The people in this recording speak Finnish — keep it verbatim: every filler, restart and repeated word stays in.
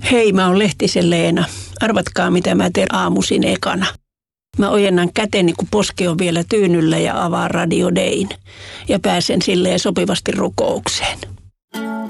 Hei, mä oon Lehtisen Leena. Arvatkaa, mitä mä teen aamuisin ekana. Mä ojennan käteni, kun poske on vielä tyynyllä ja avaan Radio Dayn. Ja pääsen silleen sopivasti rukoukseen.